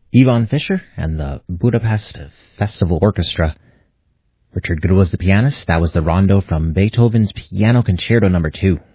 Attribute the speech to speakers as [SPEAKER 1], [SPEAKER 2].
[SPEAKER 1] Ivan Fischer and the Budapest Festival Orchestra. Richard Good was the pianist. That was the rondo from Beethoven's Piano Concerto No. 2.